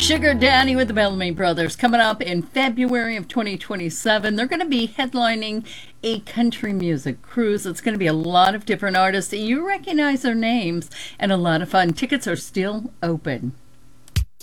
Sugar Daddy with the Bellamy Brothers coming up in February of 2027. They're going to be headlining a country music cruise. It's going to be a lot of different artists. You recognize their names and a lot of fun. Tickets are still open.